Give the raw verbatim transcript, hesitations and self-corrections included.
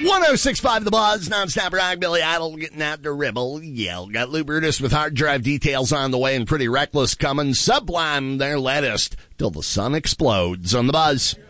one oh six point five The Buzz, non-stop rock, Billy Idol getting out the ribble. Yeah, got Lou Brutus with hard drive details on the way and Pretty Reckless coming. Sublime, their latest, Till the Sun Explodes on The Buzz.